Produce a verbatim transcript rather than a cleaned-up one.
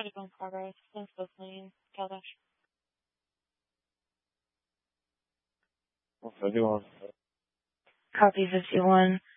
Critical in progress. Thanks for listening. Kalash. fifty-one. Copy fifty-one.